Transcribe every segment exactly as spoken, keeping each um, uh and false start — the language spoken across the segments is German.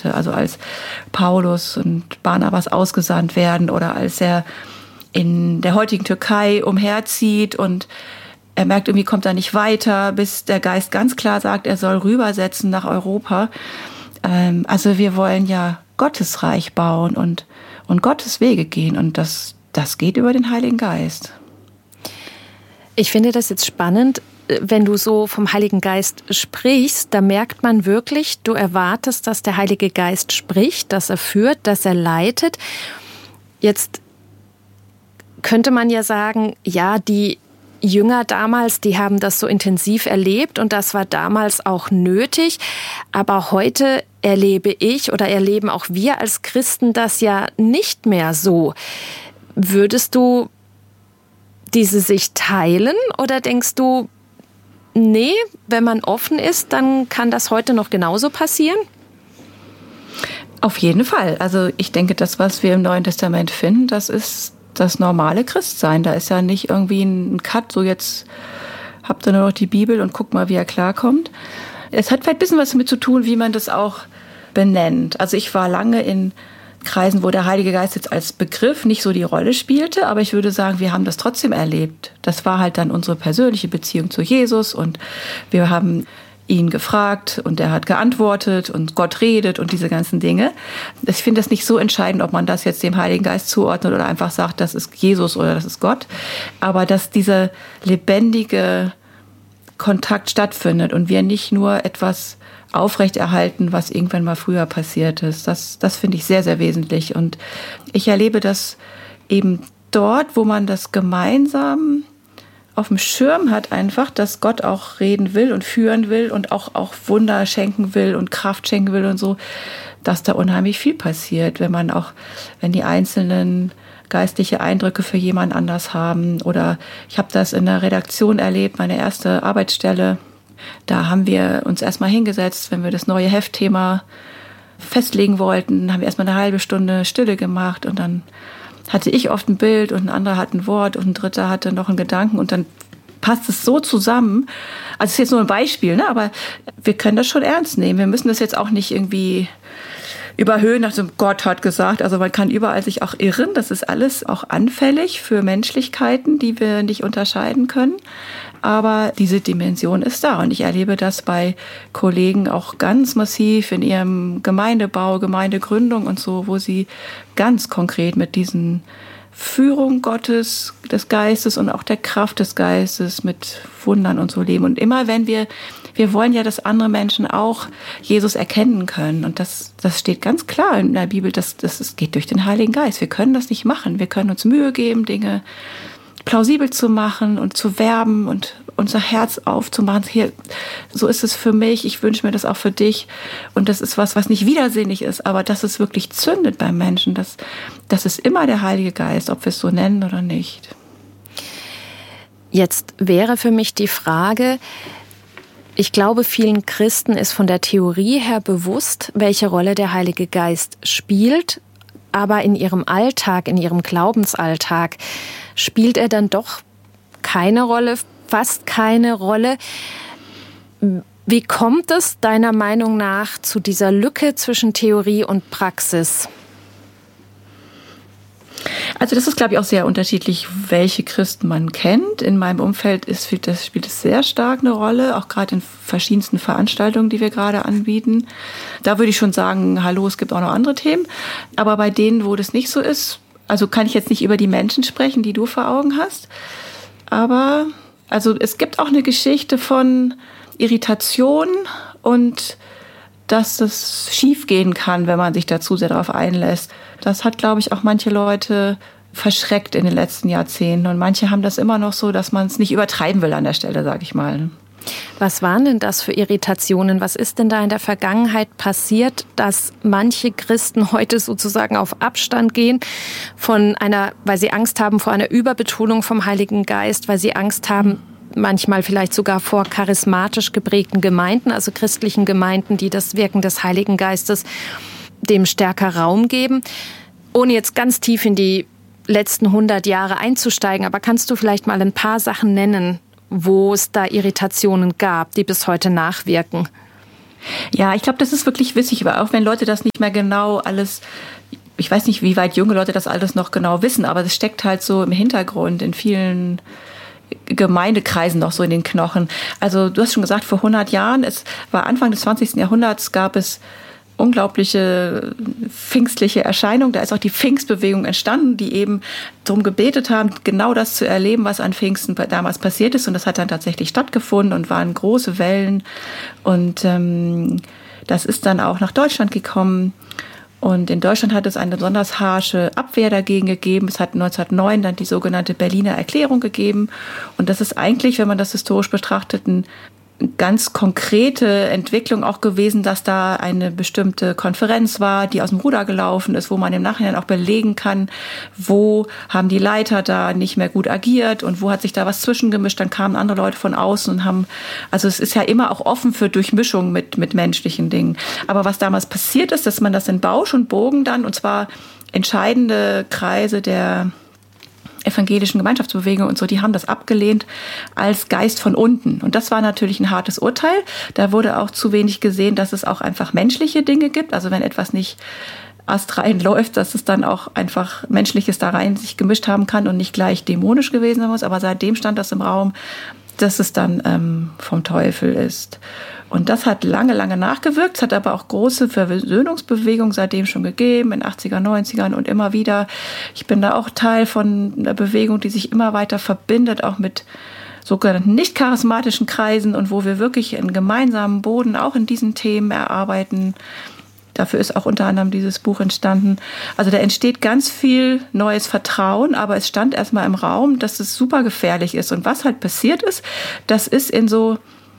hatte. Also als Paulus und Barnabas ausgesandt werden oder als er in der heutigen Türkei umherzieht und er merkt, irgendwie kommt er nicht weiter, bis der Geist ganz klar sagt, er soll rübersetzen nach Europa. Ähm, also wir wollen ja Gottes Reich bauen und, und Gottes Wege gehen. Und das, das geht über den Heiligen Geist. Ich finde das jetzt spannend, wenn du so vom Heiligen Geist sprichst, da merkt man wirklich, du erwartest, dass der Heilige Geist spricht, dass er führt, dass er leitet. Jetzt könnte man ja sagen, ja, die Jünger damals, die haben das so intensiv erlebt und das war damals auch nötig. Aber heute erlebe ich oder erleben auch wir als Christen das ja nicht mehr so. Würdest du diese Sicht teilen oder denkst du, nee, wenn man offen ist, dann kann das heute noch genauso passieren? Auf jeden Fall. Also ich denke, das, was wir im Neuen Testament finden, das ist das normale Christsein. Da ist ja nicht irgendwie ein Cut, so jetzt habt ihr nur noch die Bibel und guckt mal, wie er klarkommt. Es hat vielleicht ein bisschen was damit zu tun, wie man das auch benennt. Also ich war lange in Kreisen, wo der Heilige Geist jetzt als Begriff nicht so die Rolle spielte, aber ich würde sagen, wir haben das trotzdem erlebt. Das war halt dann unsere persönliche Beziehung zu Jesus und wir haben ihn gefragt und er hat geantwortet und Gott redet und diese ganzen Dinge. Ich finde das nicht so entscheidend, ob man das jetzt dem Heiligen Geist zuordnet oder einfach sagt, das ist Jesus oder das ist Gott. Aber dass dieser lebendige Kontakt stattfindet und wir nicht nur etwas aufrechterhalten, was irgendwann mal früher passiert ist. Das, das finde ich sehr, sehr wesentlich. Und ich erlebe das eben dort, wo man das gemeinsam auf dem Schirm hat, einfach, dass Gott auch reden will und führen will und auch, auch Wunder schenken will und Kraft schenken will und so, dass da unheimlich viel passiert, wenn man auch, wenn die einzelnen geistliche Eindrücke für jemand anders haben. Oder ich habe das in der Redaktion erlebt, meine erste Arbeitsstelle. Da haben wir uns erstmal hingesetzt, wenn wir das neue Heftthema festlegen wollten, haben wir erstmal eine halbe Stunde Stille gemacht und dann hatte ich oft ein Bild und ein anderer hat ein Wort und ein dritter hatte noch einen Gedanken und dann passt es so zusammen. Also es ist jetzt nur ein Beispiel, ne? Aber wir können das schon ernst nehmen. Wir müssen das jetzt auch nicht irgendwie überhöhen, nach dem Gott hat gesagt. Also man kann überall sich auch irren. Das ist alles auch anfällig für Menschlichkeiten, die wir nicht unterscheiden können. Aber diese Dimension ist da. Und ich erlebe das bei Kollegen auch ganz massiv in ihrem Gemeindebau, Gemeindegründung und so, wo sie ganz konkret mit diesen Führung Gottes, des Geistes und auch der Kraft des Geistes mit Wundern und so leben. Und immer wenn wir, wir wollen ja, dass andere Menschen auch Jesus erkennen können. Und das, das steht ganz klar in der Bibel, dass das, das geht durch den Heiligen Geist. Wir können das nicht machen. Wir können uns Mühe geben, Dinge plausibel zu machen und zu werben und unser Herz aufzumachen. Hier, so ist es für mich, ich wünsche mir das auch für dich. Und das ist was, was nicht widersinnig ist, aber dass es wirklich zündet beim Menschen. Das, das ist immer der Heilige Geist, ob wir es so nennen oder nicht. Jetzt wäre für mich die Frage, ich glaube, vielen Christen ist von der Theorie her bewusst, welche Rolle der Heilige Geist spielt. Aber in ihrem Alltag, in ihrem Glaubensalltag, spielt er dann doch keine Rolle, fast keine Rolle. Wie kommt es deiner Meinung nach zu dieser Lücke zwischen Theorie und Praxis? Also das ist, glaube ich, auch sehr unterschiedlich, welche Christen man kennt. In meinem Umfeld ist, spielt, das, spielt es sehr stark eine Rolle, auch gerade in verschiedensten Veranstaltungen, die wir gerade anbieten. Da würde ich schon sagen, hallo, es gibt auch noch andere Themen. Aber bei denen, wo das nicht so ist, also kann ich jetzt nicht über die Menschen sprechen, die du vor Augen hast. Aber also es gibt auch eine Geschichte von Irritation und dass es schief gehen kann, wenn man sich dazu sehr darauf einlässt. Das hat, glaube ich, auch manche Leute verschreckt in den letzten Jahrzehnten. Und manche haben das immer noch so, dass man es nicht übertreiben will an der Stelle, sage ich mal. Was waren denn das für Irritationen? Was ist denn da in der Vergangenheit passiert, dass manche Christen heute sozusagen auf Abstand gehen von einer, weil sie Angst haben vor einer Überbetonung vom Heiligen Geist, weil sie Angst haben, manchmal vielleicht sogar vor charismatisch geprägten Gemeinden, also christlichen Gemeinden, die das Wirken des Heiligen Geistes dem stärker Raum geben. Ohne jetzt ganz tief in die letzten hundert Jahre einzusteigen, aber kannst du vielleicht mal ein paar Sachen nennen, wo es da Irritationen gab, die bis heute nachwirken? Ja, ich glaube, das ist wirklich wichtig, aber auch wenn Leute das nicht mehr genau alles, ich weiß nicht, wie weit junge Leute das alles noch genau wissen, aber es steckt halt so im Hintergrund in vielen Gemeindekreisen noch so in den Knochen. Also du hast schon gesagt, vor hundert Jahren, es war Anfang des zwanzigsten Jahrhunderts, gab es unglaubliche pfingstliche Erscheinungen. Da ist auch die Pfingstbewegung entstanden, die eben darum gebetet haben, genau das zu erleben, was an Pfingsten damals passiert ist. Und das hat dann tatsächlich stattgefunden und waren große Wellen. Und ähm, das ist dann auch nach Deutschland gekommen. Und in Deutschland hat es eine besonders harsche Abwehr dagegen gegeben. Es hat neunzehnhundertneun dann die sogenannte Berliner Erklärung gegeben. Und das ist eigentlich, wenn man das historisch betrachtet, ein ganz konkrete Entwicklung auch gewesen, dass da eine bestimmte Konferenz war, die aus dem Ruder gelaufen ist, wo man im Nachhinein auch belegen kann, wo haben die Leiter da nicht mehr gut agiert und wo hat sich da was zwischengemischt. Dann kamen andere Leute von außen und haben, also es ist ja immer auch offen für Durchmischung mit, mit menschlichen Dingen. Aber was damals passiert ist, dass man das in Bausch und Bogen dann, und zwar entscheidende Kreise der evangelischen Gemeinschaftsbewegung und so, die haben das abgelehnt als Geist von unten. Und das war natürlich ein hartes Urteil. Da wurde auch zu wenig gesehen, dass es auch einfach menschliche Dinge gibt. Also wenn etwas nicht astrein läuft, dass es dann auch einfach Menschliches da rein sich gemischt haben kann und nicht gleich dämonisch gewesen sein muss. Aber seitdem stand das im Raum, dass es dann ähm, vom Teufel ist. Und das hat lange, lange nachgewirkt. Es hat aber auch große Versöhnungsbewegungen seitdem schon gegeben, in achtziger, neunzigern und immer wieder. Ich bin da auch Teil von einer Bewegung, die sich immer weiter verbindet, auch mit sogenannten nicht charismatischen Kreisen und wo wir wirklich einen gemeinsamen Boden auch in diesen Themen erarbeiten. Dafür ist auch unter anderem dieses Buch entstanden. Also da entsteht ganz viel neues Vertrauen, aber es stand erstmal im Raum, dass es super gefährlich ist. Und was halt passiert ist, das ist in so,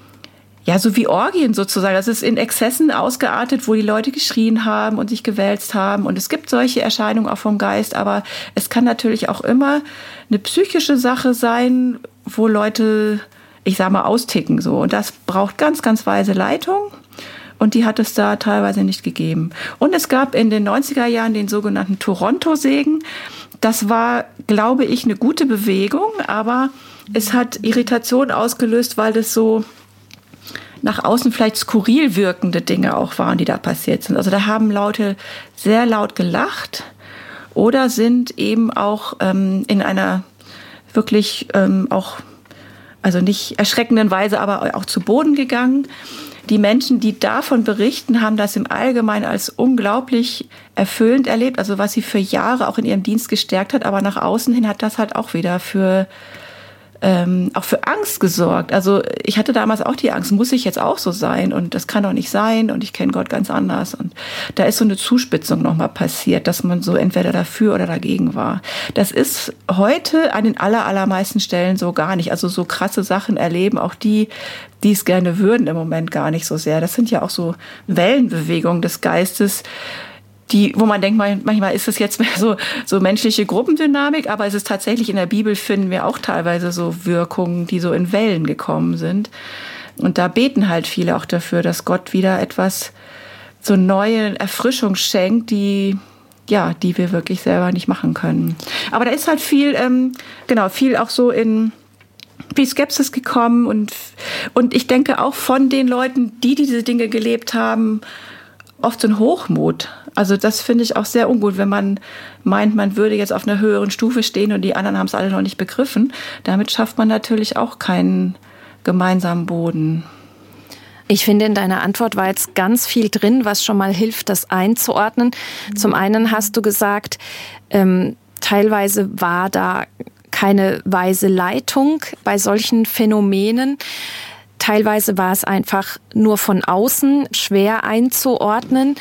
ja, so wie Orgien sozusagen. Das ist in Exzessen ausgeartet, wo die Leute geschrien haben und sich gewälzt haben. Und es gibt solche Erscheinungen auch vom Geist, aber es kann natürlich auch immer eine psychische Sache sein, wo Leute, ich sag mal, austicken so. Und das braucht ganz, ganz weise Leitung. Und die hat es da teilweise nicht gegeben. Und es gab in den neunziger Jahren den sogenannten Toronto-Segen. Das war, glaube ich, eine gute Bewegung, aber es hat Irritation ausgelöst, weil das so nach außen vielleicht skurril wirkende Dinge auch waren, die da passiert sind. Also da haben Leute sehr laut gelacht oder sind eben auch ähm, in einer wirklich ähm, auch, also nicht erschreckenden Weise, aber auch zu Boden gegangen. Die Menschen, die davon berichten, haben das im Allgemeinen als unglaublich erfüllend erlebt, also was sie für Jahre auch in ihrem Dienst gestärkt hat, aber nach außen hin hat das halt auch wieder für ähm, auch für Angst gesorgt. Also ich hatte damals auch die Angst, muss ich jetzt auch so sein und das kann doch nicht sein und ich kenne Gott ganz anders. Und da ist so eine Zuspitzung nochmal passiert, dass man so entweder dafür oder dagegen war. Das ist heute an den aller, allermeisten Stellen so gar nicht. Also so krasse Sachen erleben auch die, die es gerne würden, im Moment gar nicht so sehr. Das sind ja auch so Wellenbewegungen des Geistes, die, wo man denkt, manchmal ist es jetzt mehr so, so menschliche Gruppendynamik, aber es ist tatsächlich, in der Bibel finden wir auch teilweise so Wirkungen, die so in Wellen gekommen sind. Und da beten halt viele auch dafür, dass Gott wieder etwas, so neue Erfrischung schenkt, die, ja, die wir wirklich selber nicht machen können. Aber da ist halt viel, ähm, genau, viel auch so in viel Skepsis gekommen und, und ich denke auch von den Leuten, die diese Dinge gelebt haben, oft so ein Hochmut. Also das finde ich auch sehr ungut, wenn man meint, man würde jetzt auf einer höheren Stufe stehen und die anderen haben es alle noch nicht begriffen. Damit schafft man natürlich auch keinen gemeinsamen Boden. Ich finde, in deiner Antwort war jetzt ganz viel drin, was schon mal hilft, das einzuordnen. Mhm. Zum einen hast du gesagt, ähm, teilweise war da keine weise Leitung bei solchen Phänomenen. Teilweise war es einfach nur von außen schwer einzuordnen.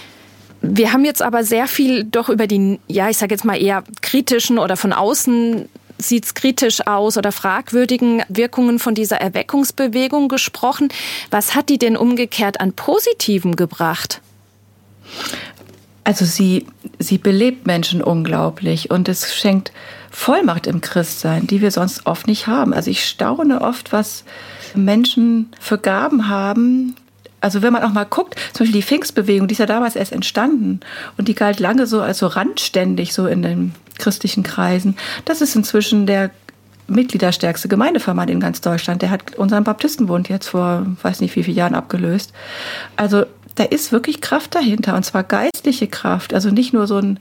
Wir haben jetzt aber sehr viel doch über die, ja, ich sage jetzt mal eher kritischen oder von außen sieht es kritisch aus oder fragwürdigen Wirkungen von dieser Erweckungsbewegung gesprochen. Was hat die denn umgekehrt an Positivem gebracht? Also sie, sie belebt Menschen unglaublich und es schenkt Vollmacht im Christsein, die wir sonst oft nicht haben. Also ich staune oft, was Menschen für Gaben haben. Also wenn man auch mal guckt, zum Beispiel die Pfingstbewegung, die ist ja damals erst entstanden und die galt lange so als so randständig so in den christlichen Kreisen. Das ist inzwischen der mitgliederstärkste Gemeindeverband in ganz Deutschland. Der hat unseren Baptistenbund jetzt vor, weiß nicht wie vielen Jahren abgelöst. Also da ist wirklich Kraft dahinter, und zwar geistliche Kraft. Also nicht nur so ein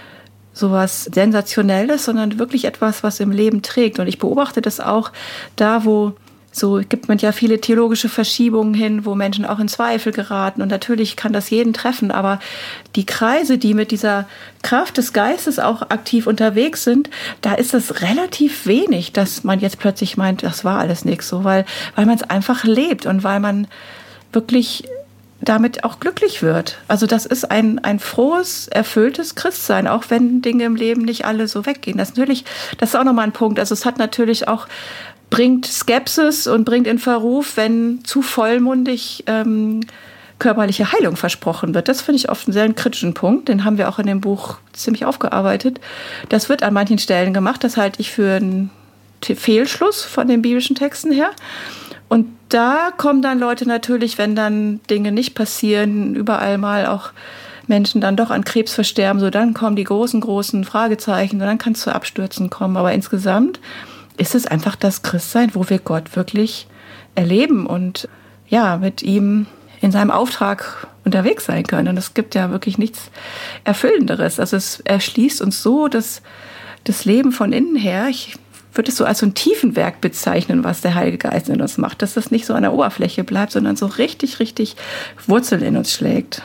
sowas Sensationelles, sondern wirklich etwas, was im Leben trägt. Und ich beobachte das auch da, wo so gibt man ja viele theologische Verschiebungen hin, wo Menschen auch in Zweifel geraten. Und natürlich kann das jeden treffen. Aber die Kreise, die mit dieser Kraft des Geistes auch aktiv unterwegs sind, da ist es relativ wenig, dass man jetzt plötzlich meint, das war alles nichts. So, weil, weil man es einfach lebt und weil man wirklich damit auch glücklich wird. Also das ist ein, ein frohes, erfülltes Christsein, auch wenn Dinge im Leben nicht alle so weggehen. Das ist natürlich, das ist auch nochmal ein Punkt. Also es hat natürlich auch bringt Skepsis und bringt in Verruf, wenn zu vollmundig ähm, körperliche Heilung versprochen wird. Das finde ich oft einen sehr kritischen Punkt. Den haben wir auch in dem Buch ziemlich aufgearbeitet. Das wird an manchen Stellen gemacht. Das halte ich für einen Fehlschluss von den biblischen Texten her. Und da kommen dann Leute natürlich, wenn dann Dinge nicht passieren, überall mal auch Menschen dann doch an Krebs versterben, so dann kommen die großen, großen Fragezeichen und dann kann es zu Abstürzen kommen. Aber insgesamt ist es einfach das Christsein, wo wir Gott wirklich erleben und ja, mit ihm in seinem Auftrag unterwegs sein können. Und es gibt ja wirklich nichts Erfüllenderes. Also es erschließt uns so das, das Leben von innen her. Ich würde es so als so ein Tiefenwerk bezeichnen, was der Heilige Geist in uns macht. Dass das nicht so an der Oberfläche bleibt, sondern so richtig, richtig Wurzeln in uns schlägt.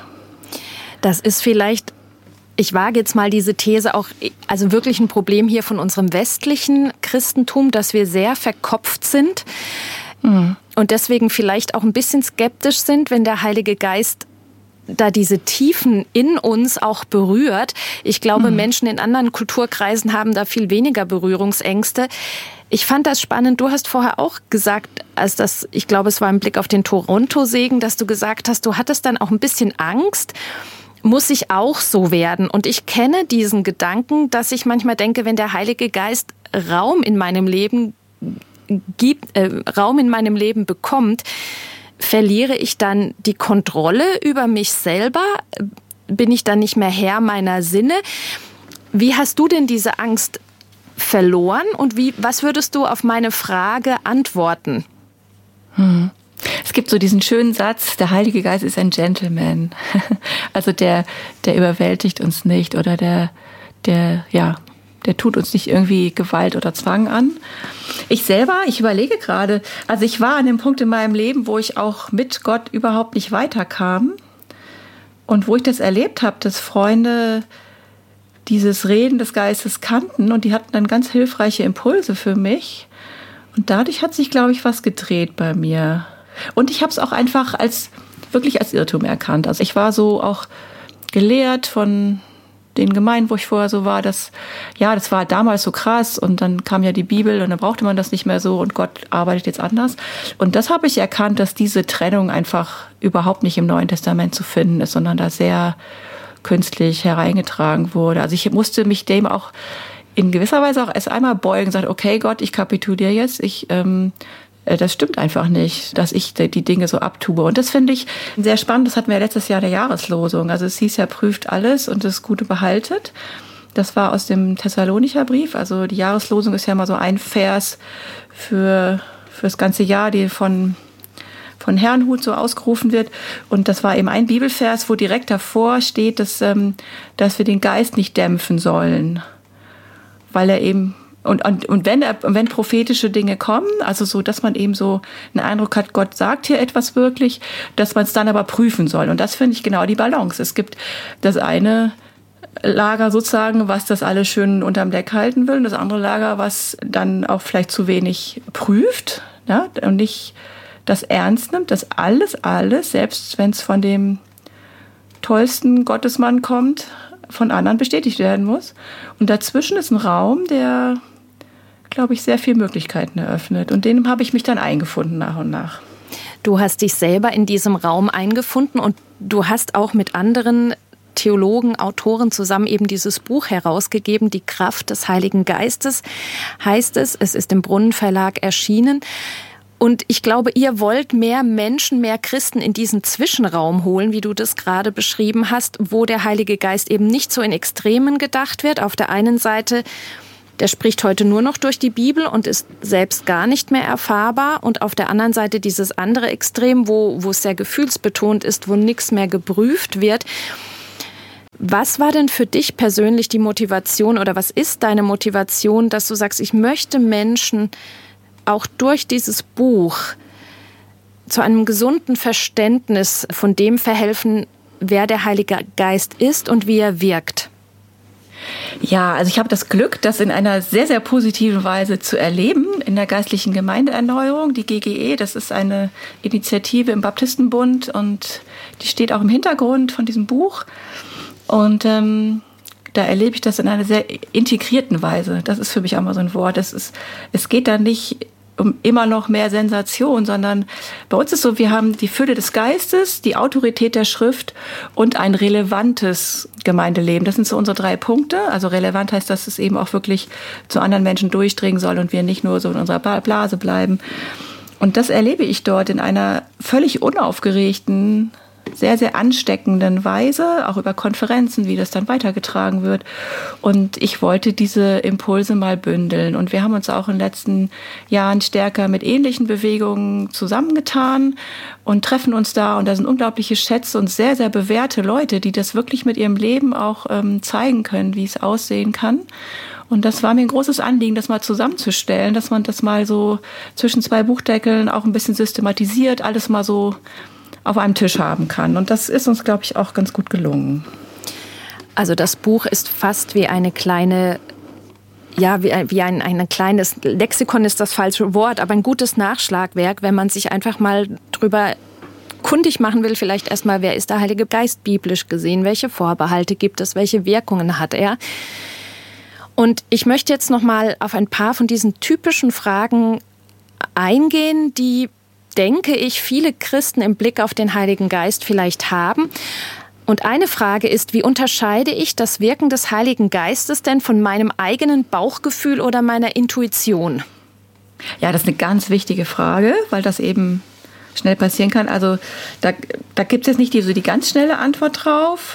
Das ist vielleicht, ich wage jetzt mal diese These auch, also wirklich ein Problem hier von unserem westlichen Christentum, dass wir sehr verkopft sind mhm. und deswegen vielleicht auch ein bisschen skeptisch sind, wenn der Heilige Geist da diese Tiefen in uns auch berührt. Ich glaube, mhm. Menschen in anderen Kulturkreisen haben da viel weniger Berührungsängste. Ich fand das spannend. Du hast vorher auch gesagt, als das, ich glaube, es war im Blick auf den Toronto-Segen, dass du gesagt hast, du hattest dann auch ein bisschen Angst, muss ich auch so werden? Und ich kenne diesen Gedanken, dass ich manchmal denke, wenn der Heilige Geist Raum in meinem Leben gibt, äh, Raum in meinem Leben bekommt, verliere ich dann die Kontrolle über mich selber? Bin ich dann nicht mehr Herr meiner Sinne? Wie hast du denn diese Angst verloren und wie, was würdest du auf meine Frage antworten? Hm. Es gibt so diesen schönen Satz, der Heilige Geist ist ein Gentleman. Also der, der überwältigt uns nicht oder der, der, ja, der tut uns nicht irgendwie Gewalt oder Zwang an. Ich selber, ich überlege gerade, also ich war an dem Punkt in meinem Leben, wo ich auch mit Gott überhaupt nicht weiterkam und wo ich das erlebt habe, dass Freunde dieses Reden des Geistes kannten und die hatten dann ganz hilfreiche Impulse für mich. Und dadurch hat sich, glaube ich, was gedreht bei mir. Und ich habe es auch einfach als wirklich als Irrtum erkannt. Also ich war so auch gelehrt von den Gemeinden, wo ich vorher so war, dass ja, das war damals so krass und dann kam ja die Bibel und dann brauchte man das nicht mehr so und Gott arbeitet jetzt anders. Und das habe ich erkannt, dass diese Trennung einfach überhaupt nicht im Neuen Testament zu finden ist, sondern da sehr künstlich hereingetragen wurde. Also ich musste mich dem auch in gewisser Weise auch erst einmal beugen und sagen, okay Gott, ich kapituliere jetzt, ich ähm, das stimmt einfach nicht, dass ich die Dinge so abtue. Und das finde ich sehr spannend. Das hatten wir ja letztes Jahr in der Jahreslosung. Also es hieß ja, prüft alles und das Gute behaltet. Das war aus dem Thessalonicher Brief. Also die Jahreslosung ist ja mal so ein Vers für, für das ganze Jahr, die von, von Herrnhut so ausgerufen wird. Und das war eben ein Bibelvers, wo direkt davor steht, dass, ähm, dass wir den Geist nicht dämpfen sollen, weil er eben Und, und, und wenn, wenn prophetische Dinge kommen, also so, dass man eben so einen Eindruck hat, Gott sagt hier etwas wirklich, dass man es dann aber prüfen soll. Und das finde ich genau die Balance. Es gibt das eine Lager sozusagen, was das alles schön unterm Deck halten will, und das andere Lager, was dann auch vielleicht zu wenig prüft, ja, und nicht das ernst nimmt, dass alles, alles, selbst wenn es von dem tollsten Gottesmann kommt, von anderen bestätigt werden muss. Und dazwischen ist ein Raum, der, glaube ich, sehr viele Möglichkeiten eröffnet. Und dem habe ich mich dann eingefunden nach und nach. Du hast dich selber in diesem Raum eingefunden und du hast auch mit anderen Theologen, Autoren zusammen eben dieses Buch herausgegeben, Die Kraft des Heiligen Geistes heißt es. Es ist im Brunnen Verlag erschienen. Und ich glaube, ihr wollt mehr Menschen, mehr Christen in diesen Zwischenraum holen, wie du das gerade beschrieben hast, wo der Heilige Geist eben nicht so in Extremen gedacht wird. Auf der einen Seite der spricht heute nur noch durch die Bibel und ist selbst gar nicht mehr erfahrbar. Und auf der anderen Seite dieses andere Extrem, wo, wo es sehr gefühlsbetont ist, wo nichts mehr geprüft wird. Was war denn für dich persönlich die Motivation oder was ist deine Motivation, dass du sagst, ich möchte Menschen auch durch dieses Buch zu einem gesunden Verständnis von dem verhelfen, wer der Heilige Geist ist und wie er wirkt? Ja, also ich habe das Glück, das in einer sehr, sehr positiven Weise zu erleben in der geistlichen Gemeindeerneuerung. Die G G E, das ist eine Initiative im Baptistenbund und die steht auch im Hintergrund von diesem Buch. Und ähm, da erlebe ich das in einer sehr integrierten Weise. Das ist für mich auch mal so ein Wort. Das ist, es geht da nicht um immer noch mehr Sensation, sondern bei uns ist so, wir haben die Fülle des Geistes, die Autorität der Schrift und ein relevantes Gemeindeleben. Das sind so unsere drei Punkte. Also relevant heißt, dass es eben auch wirklich zu anderen Menschen durchdringen soll und wir nicht nur so in unserer Blase bleiben. Und das erlebe ich dort in einer völlig unaufgeregten, sehr, sehr ansteckenden Weise, auch über Konferenzen, wie das dann weitergetragen wird. Und ich wollte diese Impulse mal bündeln. Und wir haben uns auch in den letzten Jahren stärker mit ähnlichen Bewegungen zusammengetan und treffen uns da. Und da sind unglaubliche Schätze und sehr, sehr bewährte Leute, die das wirklich mit ihrem Leben auch ähm, zeigen können, wie es aussehen kann. Und das war mir ein großes Anliegen, das mal zusammenzustellen, dass man das mal so zwischen zwei Buchdeckeln auch ein bisschen systematisiert, alles mal so auf einem Tisch haben kann. Und das ist uns, glaube ich, auch ganz gut gelungen. Also das Buch ist fast wie eine kleine, ja, wie ein, wie ein, ein kleines Lexikon ist das falsche Wort, aber ein gutes Nachschlagwerk, wenn man sich einfach mal drüber kundig machen will, vielleicht erstmal, wer ist der Heilige Geist biblisch gesehen, welche Vorbehalte gibt es, welche Wirkungen hat er. Und ich möchte jetzt noch mal auf ein paar von diesen typischen Fragen eingehen, die, denke ich, viele Christen im Blick auf den Heiligen Geist vielleicht haben. Und eine Frage ist, wie unterscheide ich das Wirken des Heiligen Geistes denn von meinem eigenen Bauchgefühl oder meiner Intuition? Ja, das ist eine ganz wichtige Frage, weil das eben schnell passieren kann. Also da, da gibt es jetzt nicht die, so die ganz schnelle Antwort drauf.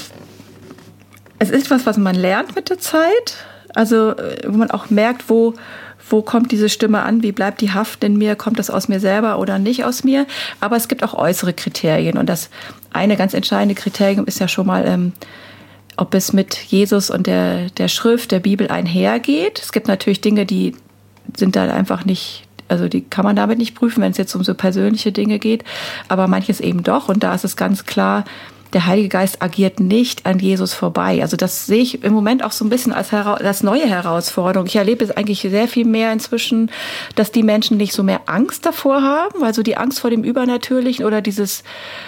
Es ist was, was man lernt mit der Zeit. Also wo man auch merkt, wo Wo kommt diese Stimme an? Wie bleibt die Haft in mir? Kommt das aus mir selber oder nicht aus mir? Aber es gibt auch äußere Kriterien. Und das eine ganz entscheidende Kriterium ist ja schon mal, ähm, ob es mit Jesus und der, der Schrift, der Bibel einhergeht. Es gibt natürlich Dinge, die sind da einfach nicht, also die kann man damit nicht prüfen, wenn es jetzt um so persönliche Dinge geht. Aber manches eben doch. Und da ist es ganz klar, der Heilige Geist agiert nicht an Jesus vorbei. Also das sehe ich im Moment auch so ein bisschen als, als neue Herausforderung. Ich erlebe es eigentlich sehr viel mehr inzwischen, dass die Menschen nicht so mehr Angst davor haben, also die Angst vor dem Übernatürlichen oder dieses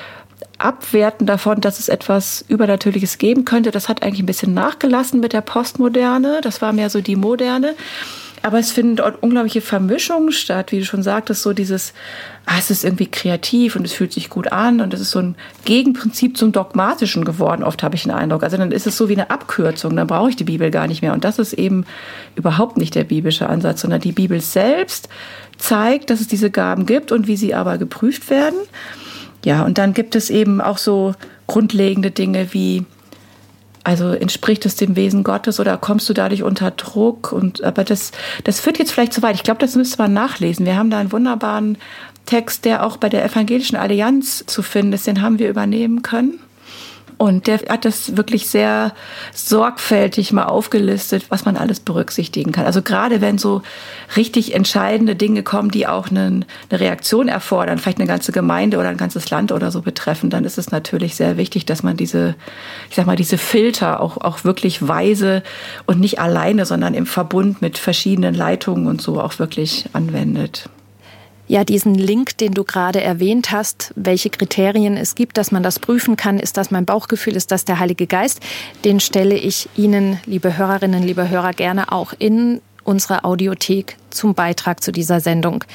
Abwerten davon, dass es etwas Übernatürliches geben könnte. Das hat eigentlich ein bisschen nachgelassen mit der Postmoderne. Das war mehr so die Moderne. Aber es finden dort unglaubliche Vermischungen statt, wie du schon sagtest, so dieses, ah, es ist irgendwie kreativ und es fühlt sich gut an und es ist so ein Gegenprinzip zum Dogmatischen geworden, oft habe ich den Eindruck. Also dann ist es so wie eine Abkürzung, dann brauche ich die Bibel gar nicht mehr. Und das ist eben überhaupt nicht der biblische Ansatz, sondern die Bibel selbst zeigt, dass es diese Gaben gibt und wie sie aber geprüft werden. Ja, und dann gibt es eben auch so grundlegende Dinge wie, also entspricht es dem Wesen Gottes oder kommst du dadurch unter Druck? Und aber das, das führt jetzt vielleicht zu weit. Ich glaube, das müsste man nachlesen. Wir haben da einen wunderbaren Text, der auch bei der Evangelischen Allianz zu finden ist. Den haben wir übernehmen können. Und der hat das wirklich sehr sorgfältig mal aufgelistet, was man alles berücksichtigen kann. Also gerade wenn so richtig entscheidende Dinge kommen, die auch eine, eine Reaktion erfordern, vielleicht eine ganze Gemeinde oder ein ganzes Land oder so betreffen, dann ist es natürlich sehr wichtig, dass man diese, ich sag mal, diese Filter auch, auch wirklich weise und nicht alleine, sondern im Verbund mit verschiedenen Leitungen und so auch wirklich anwendet. Ja, diesen Link, den du gerade erwähnt hast, welche Kriterien es gibt, dass man das prüfen kann, ist das mein Bauchgefühl, ist das der Heilige Geist, den stelle ich Ihnen, liebe Hörerinnen, liebe Hörer, gerne auch in unserer Audiothek zum Beitrag zu dieser Sendung.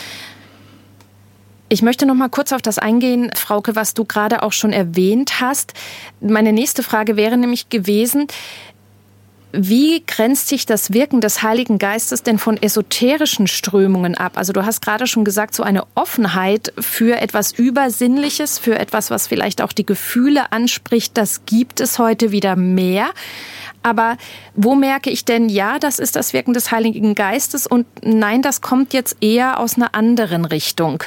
Ich möchte noch mal kurz auf das eingehen, Frauke, was du gerade auch schon erwähnt hast. Meine nächste Frage wäre nämlich gewesen, wie grenzt sich das Wirken des Heiligen Geistes denn von esoterischen Strömungen ab? Also du hast gerade schon gesagt, so eine Offenheit für etwas Übersinnliches, für etwas, was vielleicht auch die Gefühle anspricht, das gibt es heute wieder mehr. Aber wo merke ich denn, ja, das ist das Wirken des Heiligen Geistes und nein, das kommt jetzt eher aus einer anderen Richtung?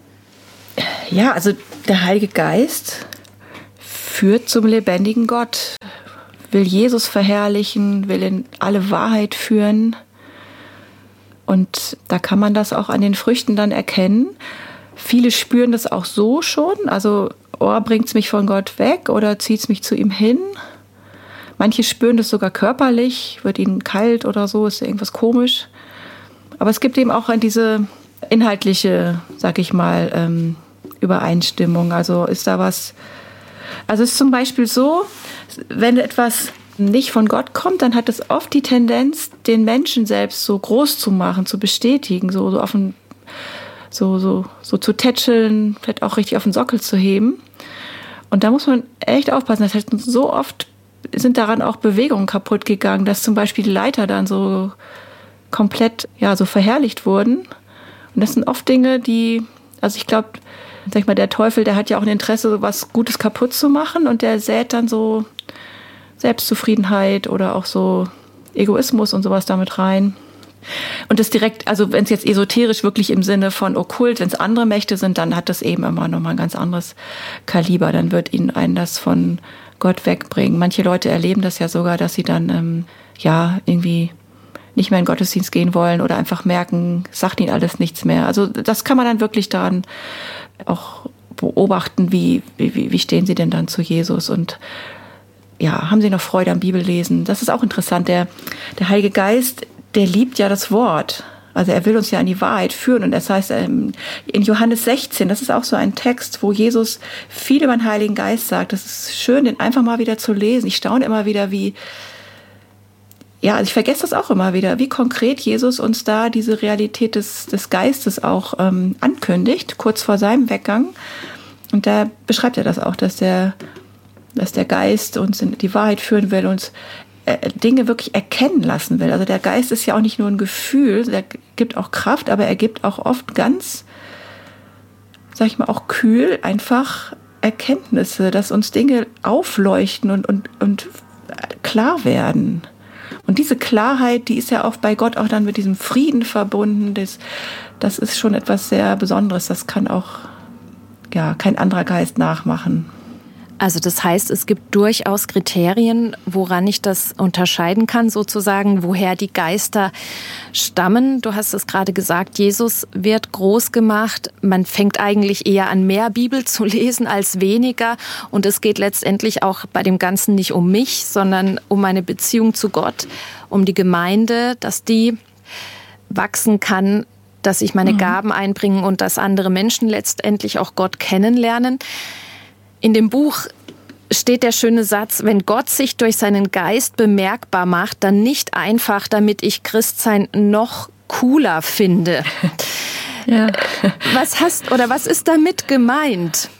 Ja, also der Heilige Geist führt zum lebendigen Gott, will Jesus verherrlichen, will in alle Wahrheit führen. Und da kann man das auch an den Früchten dann erkennen. Viele spüren das auch so schon, also oh, bringt es mich von Gott weg oder zieht es mich zu ihm hin? Manche spüren das sogar körperlich, wird ihnen kalt oder so, ist irgendwas komisch. Aber es gibt eben auch diese inhaltliche, sag ich mal, ähm, Übereinstimmung. Also ist da was, also es ist zum Beispiel so, wenn etwas nicht von Gott kommt, dann hat es oft die Tendenz, den Menschen selbst so groß zu machen, zu bestätigen, so, so auf den, so, so, so zu tätscheln, vielleicht auch richtig auf den Sockel zu heben. Und da muss man echt aufpassen. Das heißt, so oft sind daran auch Bewegungen kaputt gegangen, dass zum Beispiel die Leiter dann so komplett, ja, so verherrlicht wurden. Und das sind oft Dinge, die, also ich glaube, sag ich mal, der Teufel, der hat ja auch ein Interesse, so was Gutes kaputt zu machen und der sät dann so Selbstzufriedenheit oder auch so Egoismus und sowas damit rein. Und das direkt, also wenn es jetzt esoterisch wirklich im Sinne von okkult, wenn es andere Mächte sind, dann hat das eben immer nochmal ein ganz anderes Kaliber. Dann wird ihnen einen das von Gott wegbringen. Manche Leute erleben das ja sogar, dass sie dann ähm, ja irgendwie nicht mehr in den Gottesdienst gehen wollen oder einfach merken, sagt ihnen alles nichts mehr. Also das kann man dann wirklich dann auch beobachten, wie, wie, wie stehen sie denn dann zu Jesus und ja, haben sie noch Freude am Bibellesen? Das ist auch interessant. Der, der Heilige Geist, der liebt ja das Wort. Also er will uns ja in die Wahrheit führen. Und das heißt, in Johannes sechzehn, das ist auch so ein Text, wo Jesus viel über den Heiligen Geist sagt. Das ist schön, den einfach mal wieder zu lesen. Ich staune immer wieder, wie, ja, also ich vergesse das auch immer wieder, wie konkret Jesus uns da diese Realität des, des Geistes auch ähm, ankündigt, kurz vor seinem Weggang. Und da beschreibt er das auch, dass der dass der Geist uns in die Wahrheit führen will, uns äh, Dinge wirklich erkennen lassen will. Also der Geist ist ja auch nicht nur ein Gefühl, der gibt auch Kraft, aber er gibt auch oft ganz, sag ich mal, auch kühl einfach Erkenntnisse, dass uns Dinge aufleuchten und, und, und klar werden. Und diese Klarheit, die ist ja auch bei Gott auch dann mit diesem Frieden verbunden. Das, das ist schon etwas sehr Besonderes. Das kann auch ja, kein anderer Geist nachmachen. Also das heißt, es gibt durchaus Kriterien, woran ich das unterscheiden kann, sozusagen, woher die Geister stammen. Du hast es gerade gesagt, Jesus wird groß gemacht. Man fängt eigentlich eher an, mehr Bibel zu lesen als weniger. Und es geht letztendlich auch bei dem Ganzen nicht um mich, sondern um meine Beziehung zu Gott, um die Gemeinde, dass die wachsen kann, dass ich meine mhm. Gaben einbringe und dass andere Menschen letztendlich auch Gott kennenlernen. In dem Buch steht der schöne Satz, wenn Gott sich durch seinen Geist bemerkbar macht, dann nicht einfach, damit ich Christsein noch cooler finde. Ja. Was hast oder was ist damit gemeint?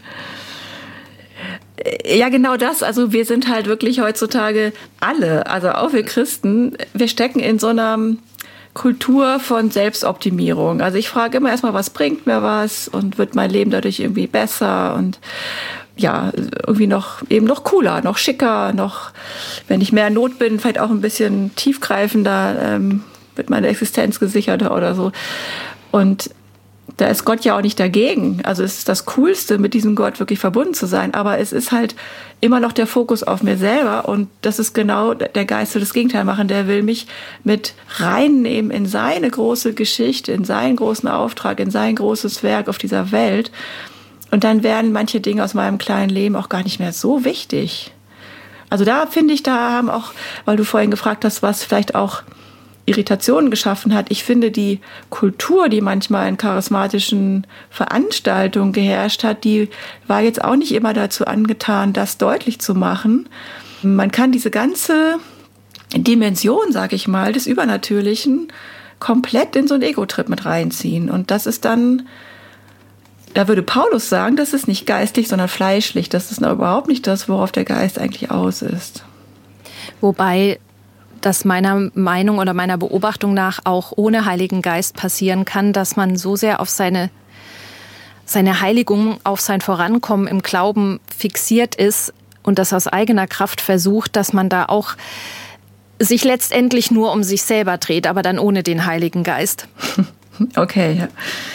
Ja, genau das. Also wir sind halt wirklich heutzutage alle, also auch wir Christen, wir stecken in so einer Kultur von Selbstoptimierung. Also ich frage immer erstmal, was bringt mir was und wird mein Leben dadurch irgendwie besser und ja, irgendwie noch, eben noch cooler, noch schicker, noch, wenn ich mehr in Not bin, vielleicht auch ein bisschen tiefgreifender, ähm, wird meine Existenz gesicherter oder so. Und da ist Gott ja auch nicht dagegen. Also es ist das Coolste, mit diesem Gott wirklich verbunden zu sein. Aber es ist halt immer noch der Fokus auf mir selber. Und das ist genau der Geist, will das Gegenteil machen. Der will mich mit reinnehmen in seine große Geschichte, in seinen großen Auftrag, in sein großes Werk auf dieser Welt. Und dann werden manche Dinge aus meinem kleinen Leben auch gar nicht mehr so wichtig. Also da finde ich, da haben auch, weil du vorhin gefragt hast, was vielleicht auch Irritationen geschaffen hat. Ich finde, die Kultur, die manchmal in charismatischen Veranstaltungen geherrscht hat, die war jetzt auch nicht immer dazu angetan, das deutlich zu machen. Man kann diese ganze Dimension, sag ich mal, des Übernatürlichen komplett in so einen Ego-Trip mit reinziehen. Und das ist dann, da würde Paulus sagen, das ist nicht geistlich, sondern fleischlich. Das ist überhaupt nicht das, worauf der Geist eigentlich aus ist. Wobei das meiner Meinung oder meiner Beobachtung nach auch ohne Heiligen Geist passieren kann, dass man so sehr auf seine, seine Heiligung, auf sein Vorankommen im Glauben fixiert ist und das aus eigener Kraft versucht, dass man da auch sich letztendlich nur um sich selber dreht, aber dann ohne den Heiligen Geist. Okay, ja.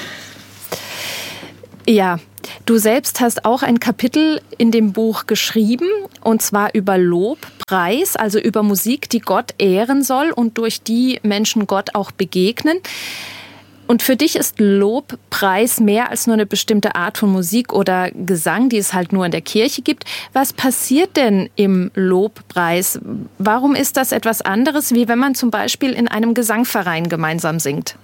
Ja, du selbst hast auch ein Kapitel in dem Buch geschrieben, und zwar über Lobpreis, also über Musik, die Gott ehren soll und durch die Menschen Gott auch begegnen. Und für dich ist Lobpreis mehr als nur eine bestimmte Art von Musik oder Gesang, die es halt nur in der Kirche gibt. Was passiert denn im Lobpreis? Warum ist das etwas anderes, wie wenn man zum Beispiel in einem Gesangverein gemeinsam singt?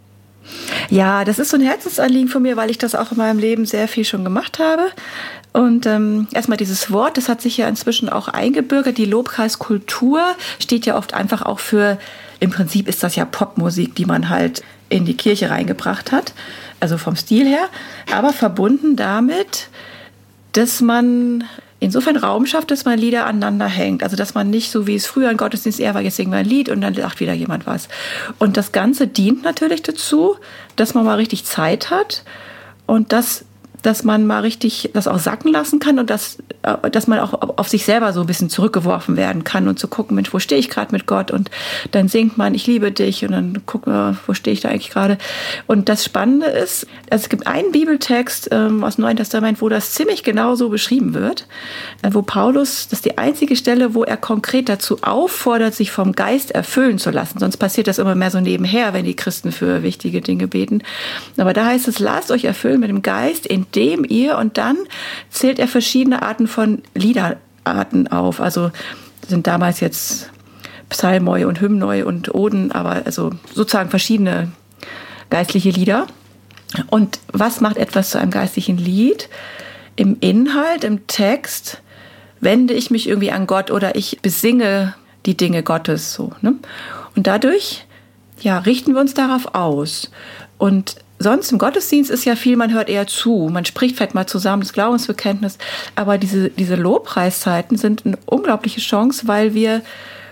Ja, das ist so ein Herzensanliegen von mir, weil ich das auch in meinem Leben sehr viel schon gemacht habe. Und ähm, erstmal dieses Wort, das hat sich ja inzwischen auch eingebürgert. Die Lobpreiskultur steht ja oft einfach auch für, im Prinzip ist das ja Popmusik, die man halt in die Kirche reingebracht hat, also vom Stil her, aber verbunden damit, dass man insofern Raum schafft, dass man Lieder aneinander hängt. Also dass man nicht so, wie es früher im Gottesdienst eher war, jetzt singen wir ein Lied und dann sagt wieder jemand was. Und das Ganze dient natürlich dazu, dass man mal richtig Zeit hat und dass, dass man mal richtig das auch sacken lassen kann und dass, dass man auch auf sich selber so ein bisschen zurückgeworfen werden kann und zu gucken, Mensch, wo stehe ich gerade mit Gott? Und dann singt man, ich liebe dich, und dann gucken wir, wo stehe ich da eigentlich gerade? Und das Spannende ist, also es gibt einen Bibeltext ähm, aus dem Neuen Testament, wo das ziemlich genau so beschrieben wird, äh, wo Paulus, das ist die einzige Stelle, wo er konkret dazu auffordert, sich vom Geist erfüllen zu lassen. Sonst passiert das immer mehr so nebenher, wenn die Christen für wichtige Dinge beten. Aber da heißt es, lasst euch erfüllen mit dem Geist, indem ihr, und dann zählt er verschiedene Arten von Liederarten auf. Also sind damals jetzt Psalmoi und Hymnoi und Oden, aber also sozusagen verschiedene geistliche Lieder. Und was macht etwas zu einem geistlichen Lied? Im Inhalt, im Text wende ich mich irgendwie an Gott oder ich besinge die Dinge Gottes, so, ne? Und dadurch, ja, richten wir uns darauf aus. Und sonst im Gottesdienst ist ja viel, man hört eher zu, man spricht vielleicht mal zusammen das Glaubensbekenntnis, aber diese, diese Lobpreiszeiten sind eine unglaubliche Chance, weil wir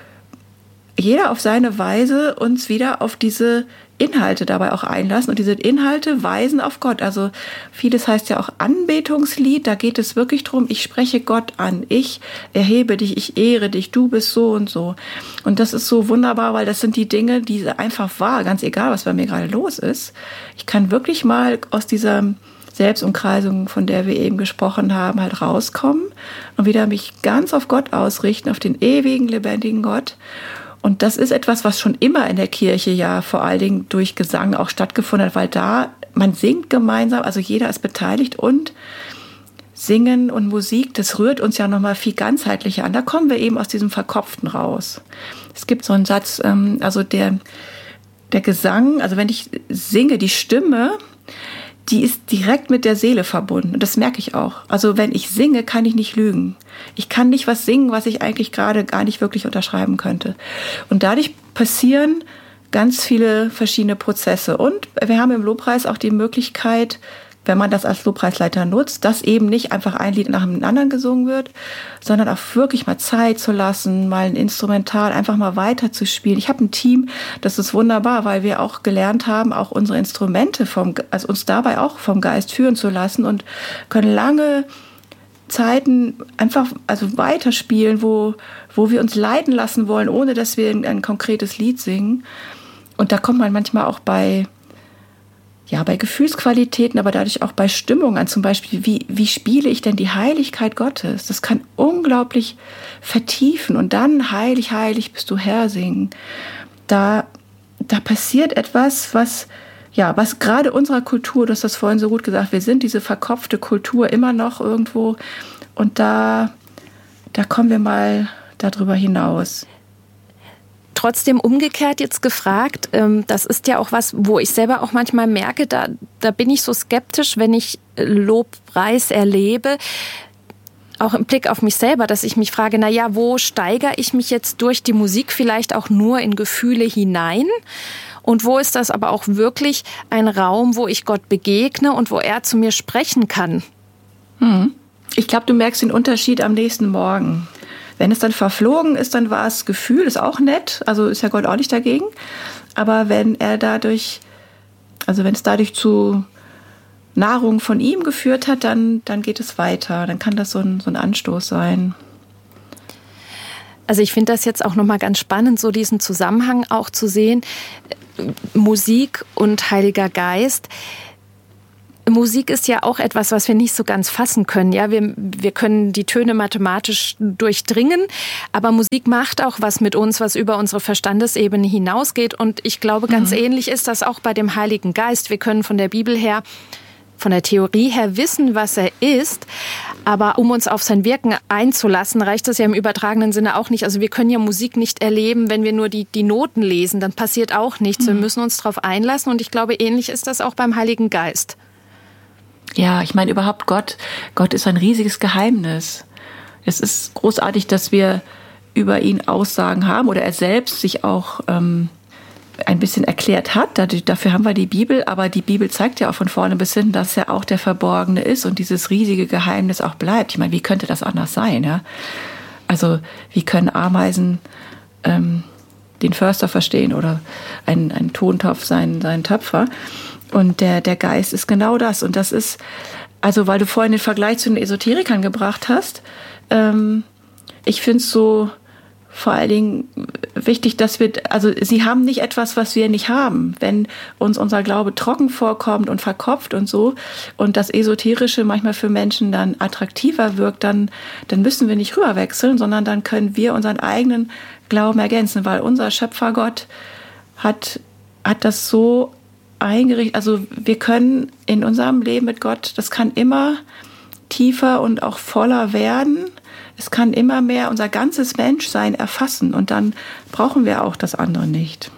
jeder auf seine Weise uns wieder auf diese Inhalte dabei auch einlassen, und diese Inhalte weisen auf Gott. Also vieles heißt ja auch Anbetungslied, da geht es wirklich drum, ich spreche Gott an, ich erhebe dich, ich ehre dich, du bist so und so. Und das ist so wunderbar, weil das sind die Dinge, die einfach wahr, ganz egal, was bei mir gerade los ist. Ich kann wirklich mal aus dieser Selbstumkreisung, von der wir eben gesprochen haben, halt rauskommen und wieder mich ganz auf Gott ausrichten, auf den ewigen, lebendigen Gott. Und das ist etwas, was schon immer in der Kirche ja vor allen Dingen durch Gesang auch stattgefunden hat, weil da, man singt gemeinsam, also jeder ist beteiligt, und Singen und Musik, das rührt uns ja nochmal viel ganzheitlicher an. Da kommen wir eben aus diesem Verkopften raus. Es gibt so einen Satz, also der, der Gesang, also wenn ich singe, die Stimme, die ist direkt mit der Seele verbunden. Und das merke ich auch. Also wenn ich singe, kann ich nicht lügen. Ich kann nicht was singen, was ich eigentlich gerade gar nicht wirklich unterschreiben könnte. Und dadurch passieren ganz viele verschiedene Prozesse. Und wir haben im Lobpreis auch die Möglichkeit, wenn man das als Lobpreisleiter nutzt, dass eben nicht einfach ein Lied nach dem anderen gesungen wird, sondern auch wirklich mal Zeit zu lassen, mal ein Instrumental einfach mal weiter zu spielen. Ich habe ein Team, das ist wunderbar, weil wir auch gelernt haben, auch unsere Instrumente vom, also uns dabei auch vom Geist führen zu lassen, und können lange Zeiten einfach also weiterspielen, wo, wo wir uns leiten lassen wollen, ohne dass wir ein, ein konkretes Lied singen. Und da kommt man manchmal auch bei Ja, bei Gefühlsqualitäten, aber dadurch auch bei Stimmung an. Zum Beispiel, wie, wie spiele ich denn die Heiligkeit Gottes? Das kann unglaublich vertiefen. Und dann heilig, heilig bist du Herr singen. Da, da passiert etwas, was, ja, was gerade unserer Kultur, du hast das vorhin so gut gesagt, wir sind diese verkopfte Kultur immer noch irgendwo. Und da, da kommen wir mal darüber hinaus. Trotzdem umgekehrt jetzt gefragt, das ist ja auch was, wo ich selber auch manchmal merke, da, da bin ich so skeptisch, wenn ich Lobpreis erlebe, auch im Blick auf mich selber, dass ich mich frage, na ja, wo steigere ich mich jetzt durch die Musik vielleicht auch nur in Gefühle hinein? Und wo ist das aber auch wirklich ein Raum, wo ich Gott begegne und wo er zu mir sprechen kann? Hm. Ich glaube, du merkst den Unterschied am nächsten Morgen. Wenn es dann verflogen ist, dann war es Gefühl, ist auch nett, also ist ja Gott auch nicht dagegen. Aber wenn er dadurch, also wenn es dadurch zu Nahrung von ihm geführt hat, dann, dann geht es weiter. Dann kann das so ein, so ein Anstoß sein. Also ich finde das jetzt auch nochmal ganz spannend, so diesen Zusammenhang auch zu sehen. Musik und Heiliger Geist. Musik ist ja auch etwas, was wir nicht so ganz fassen können. Ja, wir, wir können die Töne mathematisch durchdringen, aber Musik macht auch was mit uns, was über unsere Verstandesebene hinausgeht. Und ich glaube, ganz mhm. ähnlich ist das auch bei dem Heiligen Geist. Wir können von der Bibel her, von der Theorie her wissen, was er ist, aber um uns auf sein Wirken einzulassen, reicht das ja im übertragenen Sinne auch nicht. Also wir können ja Musik nicht erleben, wenn wir nur die, die Noten lesen, dann passiert auch nichts. Mhm. Wir müssen uns darauf einlassen und ich glaube, ähnlich ist das auch beim Heiligen Geist. Ja, ich meine überhaupt Gott, Gott ist ein riesiges Geheimnis. Es ist großartig, dass wir über ihn Aussagen haben oder er selbst sich auch ähm, ein bisschen erklärt hat. Dafür haben wir die Bibel, aber die Bibel zeigt ja auch von vorne bis hinten, dass er auch der Verborgene ist und dieses riesige Geheimnis auch bleibt. Ich meine, wie könnte das anders sein? Ja? Also wie können Ameisen ähm, den Förster verstehen oder ein, ein Tontopf seinen, seinen Töpfer? Und der, der Geist ist genau das. Und das ist, also weil du vorhin den Vergleich zu den Esoterikern gebracht hast, ähm, ich finde es so vor allen Dingen wichtig, dass wir, also sie haben nicht etwas, was wir nicht haben. Wenn uns unser Glaube trocken vorkommt und verkopft und so und das Esoterische manchmal für Menschen dann attraktiver wirkt, dann, dann müssen wir nicht rüberwechseln, sondern dann können wir unseren eigenen Glauben ergänzen, weil unser Schöpfergott hat, hat das so eingerichtet, also wir können in unserem Leben mit Gott, das kann immer tiefer und auch voller werden. Es kann immer mehr unser ganzes Menschsein erfassen und dann brauchen wir auch das andere nicht.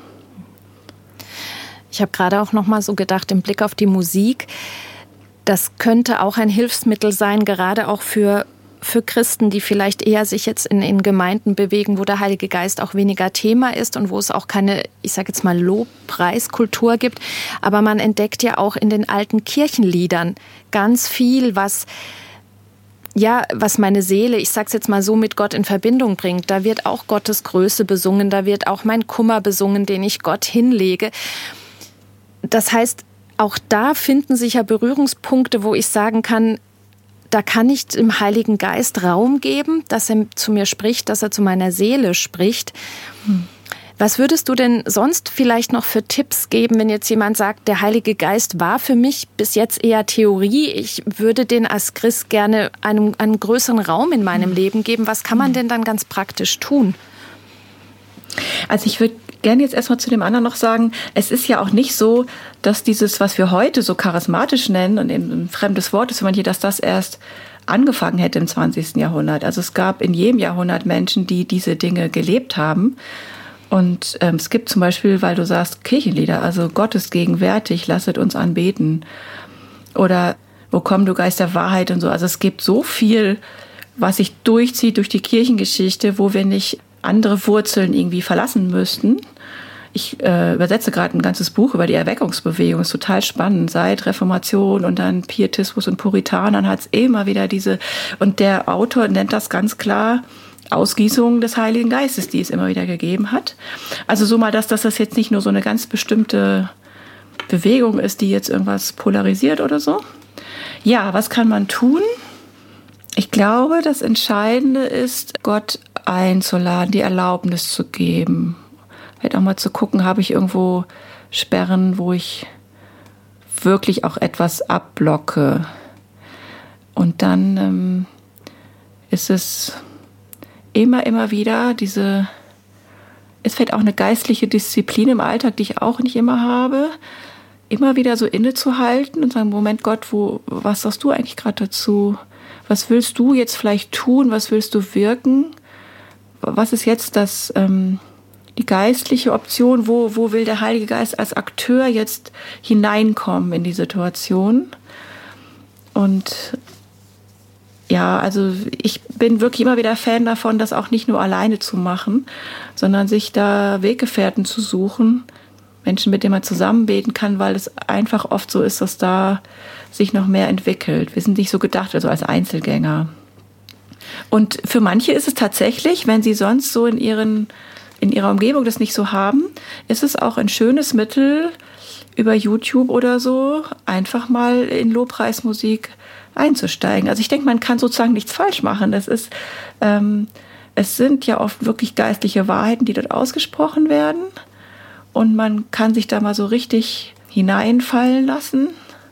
Ich habe gerade auch noch mal so gedacht, im Blick auf die Musik, das könnte auch ein Hilfsmittel sein, gerade auch für für Christen, die vielleicht eher sich jetzt in, in Gemeinden bewegen, wo der Heilige Geist auch weniger Thema ist und wo es auch keine, ich sage jetzt mal, Lobpreiskultur gibt. Aber man entdeckt ja auch in den alten Kirchenliedern ganz viel, was ja, was meine Seele, ich sag's jetzt mal so, mit Gott in Verbindung bringt. Da wird auch Gottes Größe besungen, da wird auch mein Kummer besungen, den ich Gott hinlege. Das heißt, auch da finden sich ja Berührungspunkte, wo ich sagen kann, da kann ich dem Heiligen Geist Raum geben, dass er zu mir spricht, dass er zu meiner Seele spricht. Hm. Was würdest du denn sonst vielleicht noch für Tipps geben, wenn jetzt jemand sagt, der Heilige Geist war für mich bis jetzt eher Theorie, ich würde den als Christ gerne einen, einen größeren Raum in meinem hm. Leben geben. Was kann man denn dann ganz praktisch tun? Also ich würde gerne jetzt erstmal zu dem anderen noch sagen, es ist ja auch nicht so, dass dieses, was wir heute so charismatisch nennen und ein fremdes Wort ist für manche, dass das erst angefangen hätte im zwanzigsten Jahrhundert. Also es gab in jedem Jahrhundert Menschen, die diese Dinge gelebt haben. Und ähm, es gibt zum Beispiel, weil du sagst, Kirchenlieder, also Gott ist gegenwärtig, lasset uns anbeten. Oder wo komm du Geist der Wahrheit und so. Also es gibt so viel, was sich durchzieht durch die Kirchengeschichte, wo wir nicht andere Wurzeln irgendwie verlassen müssten. Ich äh, übersetze gerade ein ganzes Buch über die Erweckungsbewegung, ist total spannend. Seit Reformation und dann Pietismus und Puritanern hat es immer wieder diese, und der Autor nennt das ganz klar Ausgießung des Heiligen Geistes, die es immer wieder gegeben hat. Also so mal, dass, dass das jetzt nicht nur so eine ganz bestimmte Bewegung ist, die jetzt irgendwas polarisiert oder so. Ja, was kann man tun? Ich glaube, das Entscheidende ist, Gott einzuladen, die Erlaubnis zu geben. Vielleicht auch mal zu gucken, habe ich irgendwo Sperren, wo ich wirklich auch etwas abblocke. Und dann ähm, ist es immer, immer wieder diese, ist vielleicht auch eine geistliche Disziplin im Alltag, die ich auch nicht immer habe, immer wieder so innezuhalten und sagen, Moment Gott, wo, was sagst du eigentlich gerade dazu? Was willst du jetzt vielleicht tun? Was willst du wirken? Was ist jetzt das, ähm, die geistliche Option? Wo, wo will der Heilige Geist als Akteur jetzt hineinkommen in die Situation? Und ja, also ich bin wirklich immer wieder Fan davon, das auch nicht nur alleine zu machen, sondern sich da Weggefährten zu suchen, Menschen, mit denen man zusammen beten kann, weil es einfach oft so ist, dass da sich noch mehr entwickelt. Wir sind nicht so gedacht, also als Einzelgänger. Und für manche ist es tatsächlich, wenn sie sonst so in ihren, in ihrer Umgebung das nicht so haben, ist es auch ein schönes Mittel, über YouTube oder so einfach mal in Lobpreismusik einzusteigen. Also ich denke, man kann sozusagen nichts falsch machen. Das ist, ähm, es sind ja oft wirklich geistliche Wahrheiten, die dort ausgesprochen werden. Und man kann sich da mal so richtig hineinfallen lassen.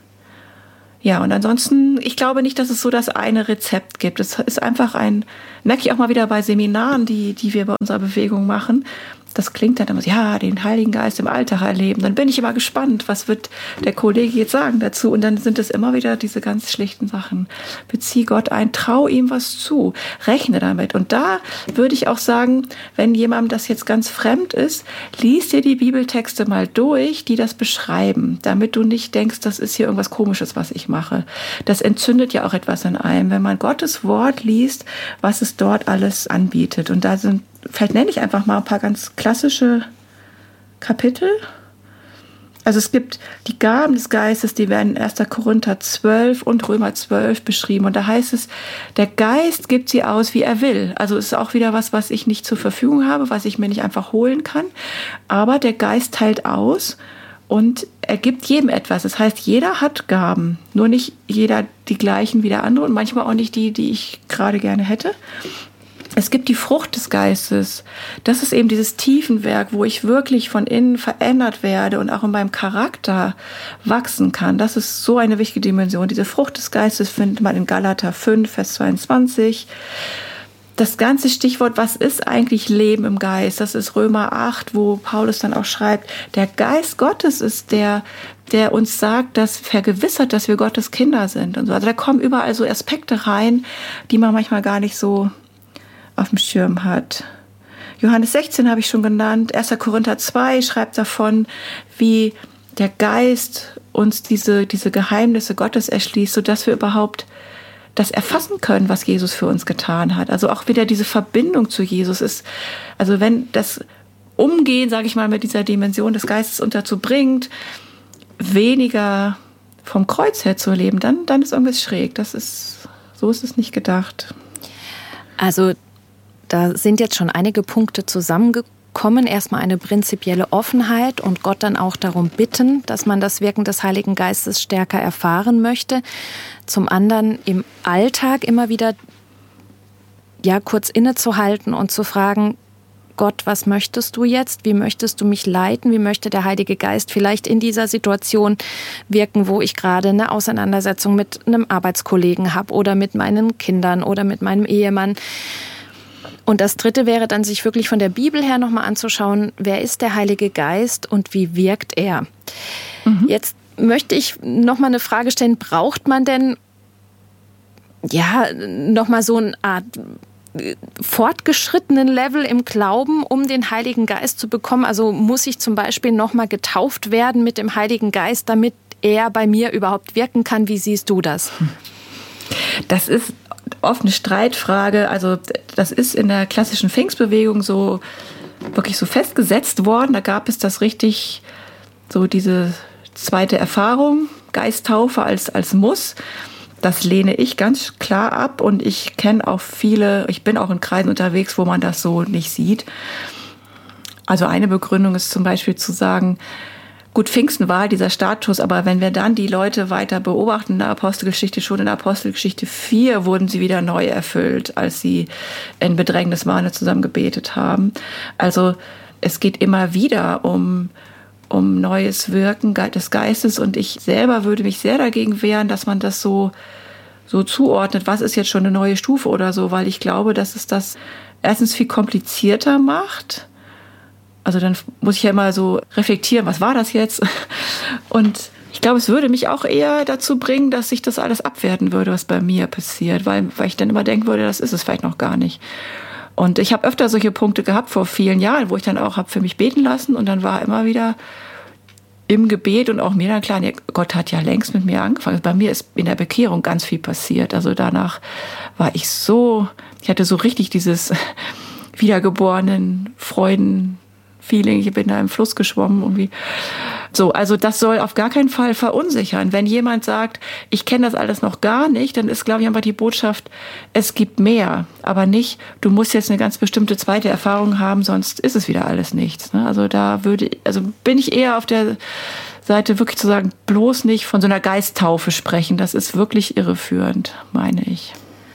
Ja, und ansonsten, ich glaube nicht, dass es so das eine Rezept gibt. Es ist einfach ein, merke ich auch mal wieder bei Seminaren, die, die wir bei unserer Bewegung machen. Das klingt dann immer so, ja, den Heiligen Geist im Alltag erleben. Dann bin ich immer gespannt, was wird der Kollege jetzt sagen dazu. Und dann sind es immer wieder diese ganz schlichten Sachen. Bezieh Gott ein, trau ihm was zu, rechne damit. Und da würde ich auch sagen, wenn jemandem das jetzt ganz fremd ist, lies dir die Bibeltexte mal durch, die das beschreiben, damit du nicht denkst, das ist hier irgendwas Komisches, was ich mache. Das entzündet ja auch etwas in einem, wenn man Gottes Wort liest, was es dort alles anbietet. Und da sind Vielleicht nenne ich einfach mal ein paar ganz klassische Kapitel. Also es gibt die Gaben des Geistes, die werden in erster Korinther zwölf und Römer zwölf beschrieben. Und da heißt es, der Geist gibt sie aus, wie er will. Also es ist auch wieder was, was ich nicht zur Verfügung habe, was ich mir nicht einfach holen kann. Aber der Geist teilt aus und er gibt jedem etwas. Das heißt, jeder hat Gaben. Nur nicht jeder die gleichen wie der andere und manchmal auch nicht die, die ich gerade gerne hätte. Es gibt die Frucht des Geistes. Das ist eben dieses Tiefenwerk, wo ich wirklich von innen verändert werde und auch in meinem Charakter wachsen kann. Das ist so eine wichtige Dimension. Diese Frucht des Geistes findet man in Galater fünf, Vers zweiundzwanzig. Das ganze Stichwort, was ist eigentlich Leben im Geist? Das ist Römer acht, wo Paulus dann auch schreibt, der Geist Gottes ist der, der uns sagt, dass vergewissert, dass wir Gottes Kinder sind und so. Also da kommen überall so Aspekte rein, die man manchmal gar nicht so auf dem Schirm hat. Johannes sechzehn habe ich schon genannt. erster Korinther zwei schreibt davon, wie der Geist uns diese, diese Geheimnisse Gottes erschließt, sodass wir überhaupt das erfassen können, was Jesus für uns getan hat. Also auch wieder diese Verbindung zu Jesus ist, also wenn das Umgehen, sage ich mal, mit dieser Dimension des Geistes uns dazu bringt, weniger vom Kreuz her zu leben, dann, dann ist irgendwas schräg. Das ist, so ist es nicht gedacht. Also da sind jetzt schon einige Punkte zusammengekommen. Erstmal eine prinzipielle Offenheit und Gott dann auch darum bitten, dass man das Wirken des Heiligen Geistes stärker erfahren möchte. Zum anderen im Alltag immer wieder ja, kurz innezuhalten und zu fragen, Gott, was möchtest du jetzt? Wie möchtest du mich leiten? Wie möchte der Heilige Geist vielleicht in dieser Situation wirken, wo ich gerade eine Auseinandersetzung mit einem Arbeitskollegen habe oder mit meinen Kindern oder mit meinem Ehemann? Und das Dritte wäre dann, sich wirklich von der Bibel her nochmal anzuschauen, wer ist der Heilige Geist und wie wirkt er? Mhm. Jetzt möchte ich nochmal eine Frage stellen, braucht man denn ja nochmal so eine Art fortgeschrittenen Level im Glauben, um den Heiligen Geist zu bekommen? Also muss ich zum Beispiel nochmal getauft werden mit dem Heiligen Geist, damit er bei mir überhaupt wirken kann? Wie siehst du das? Das ist oft eine Streitfrage. Also das ist in der klassischen Pfingstbewegung so wirklich so festgesetzt worden. Da gab es das richtig, so diese zweite Erfahrung, Geisttaufe als, als Muss. Das lehne ich ganz klar ab und ich kenne auch viele, ich bin auch in Kreisen unterwegs, wo man das so nicht sieht. Also eine Begründung ist zum Beispiel zu sagen, gut, Pfingsten war dieser Startschuss, aber wenn wir dann die Leute weiter beobachten in der Apostelgeschichte, schon in der Apostelgeschichte vier wurden sie wieder neu erfüllt, als sie in Bedrängnis waren und zusammen gebetet haben. Also es geht immer wieder um um neues Wirken des Geistes und ich selber würde mich sehr dagegen wehren, dass man das so, so zuordnet, was ist jetzt schon eine neue Stufe oder so, weil ich glaube, dass es das erstens viel komplizierter macht. Also dann muss ich ja immer so reflektieren, was war das jetzt? Und ich glaube, es würde mich auch eher dazu bringen, dass ich das alles abwerten würde, was bei mir passiert, weil, weil ich dann immer denken würde, das ist es vielleicht noch gar nicht. Und ich habe öfter solche Punkte gehabt vor vielen Jahren, wo ich dann auch habe für mich beten lassen und dann war immer wieder im Gebet und auch mir dann klar, nee, Gott hat ja längst mit mir angefangen. Bei mir ist in der Bekehrung ganz viel passiert. Also danach war ich so, ich hatte so richtig dieses wiedergeborenen Freuden-Feeling. Ich bin da im Fluss geschwommen irgendwie. So, also das soll auf gar keinen Fall verunsichern. Wenn jemand sagt, ich kenne das alles noch gar nicht, dann ist, glaube ich, einfach die Botschaft, es gibt mehr. Aber nicht, du musst jetzt eine ganz bestimmte zweite Erfahrung haben, sonst ist es wieder alles nichts. Also da würde, also bin ich eher auf der Seite wirklich zu sagen, bloß nicht von so einer Geisttaufe sprechen. Das ist wirklich irreführend, meine ich.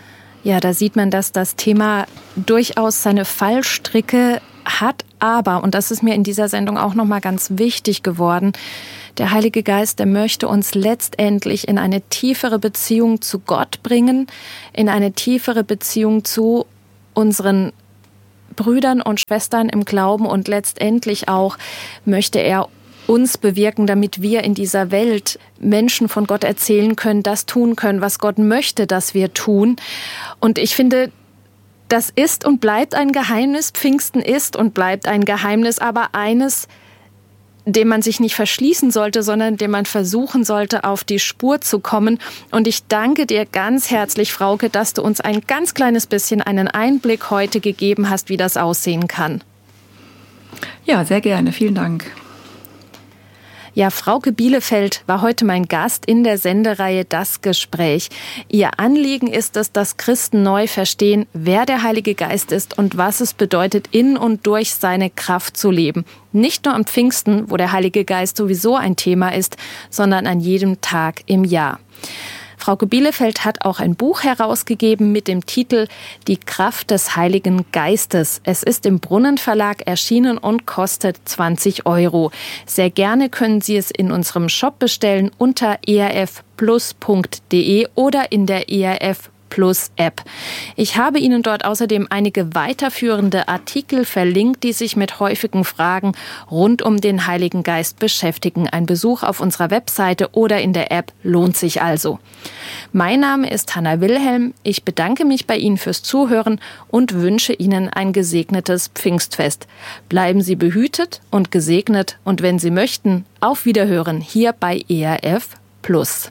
Ja, da sieht man, dass das Thema durchaus seine Fallstricke hat, aber, und das ist mir in dieser Sendung auch nochmal ganz wichtig geworden, der Heilige Geist, der möchte uns letztendlich in eine tiefere Beziehung zu Gott bringen, in eine tiefere Beziehung zu unseren Brüdern und Schwestern im Glauben, und letztendlich auch möchte er uns bewirken, damit wir in dieser Welt Menschen von Gott erzählen können, das tun können, was Gott möchte, dass wir tun. Und ich finde, das ist und bleibt ein Geheimnis. Pfingsten ist und bleibt ein Geheimnis, aber eines, dem man sich nicht verschließen sollte, sondern dem man versuchen sollte, auf die Spur zu kommen. Und ich danke dir ganz herzlich, Frauke, dass du uns ein ganz kleines bisschen einen Einblick heute gegeben hast, wie das aussehen kann. Ja, sehr gerne. Vielen Dank. Ja, Frauke Bielefeld war heute mein Gast in der Sendereihe Das Gespräch. Ihr Anliegen ist es, dass Christen neu verstehen, wer der Heilige Geist ist und was es bedeutet, in und durch seine Kraft zu leben. Nicht nur am Pfingsten, wo der Heilige Geist sowieso ein Thema ist, sondern an jedem Tag im Jahr. Frauke Bielefeld hat auch ein Buch herausgegeben mit dem Titel Die Kraft des Heiligen Geistes. Es ist im Brunnen Verlag erschienen und kostet zwanzig Euro. Sehr gerne können Sie es in unserem Shop bestellen unter e r f plus punkt d e oder in der E R F Plus App. Ich habe Ihnen dort außerdem einige weiterführende Artikel verlinkt, die sich mit häufigen Fragen rund um den Heiligen Geist beschäftigen. Ein Besuch auf unserer Webseite oder in der App lohnt sich also. Mein Name ist Hanna Wilhelm. Ich bedanke mich bei Ihnen fürs Zuhören und wünsche Ihnen ein gesegnetes Pfingstfest. Bleiben Sie behütet und gesegnet und wenn Sie möchten, auf Wiederhören hier bei E R F Plus.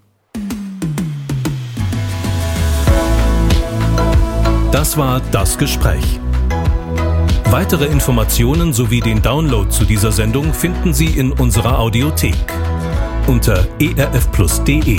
Das war Das Gespräch. Weitere Informationen sowie den Download zu dieser Sendung finden Sie in unserer Audiothek unter e r f plus punkt d e.